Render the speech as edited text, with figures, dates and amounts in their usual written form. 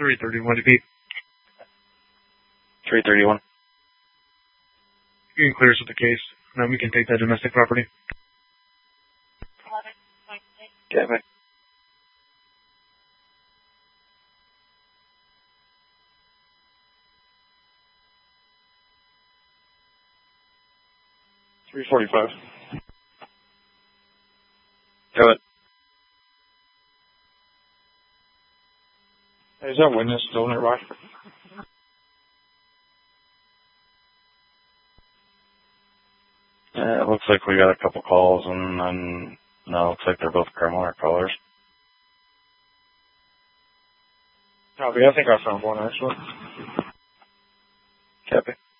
331 to be. 331. You can clear us with the case, and then we can take that domestic property. Copy. $345. Go ahead. Hey, is that witness still nearby? It looks like we got a couple calls, and then no, it looks like they're both criminal or callers. Copy. I think I found one, actually. Copy.